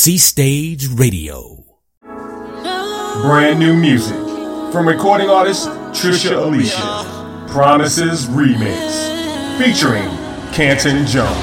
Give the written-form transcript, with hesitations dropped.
C Stage Radio. Brand new music from recording artist Trisha Alicia. Promises Remix featuring Canton Jones.